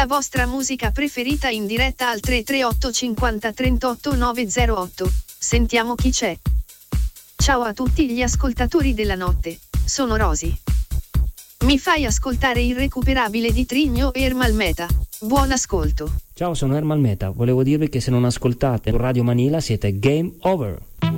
la vostra musica preferita in diretta al 338 50 38 908. Sentiamo chi c'è. Ciao a tutti gli ascoltatori della notte, sono Rosy. Mi fai ascoltare Irrecuperabile di Trigno e Ermal Meta. Buon ascolto. Ciao, sono Ermal Meta. Volevo dirvi che se non ascoltate Radio Manila siete game over.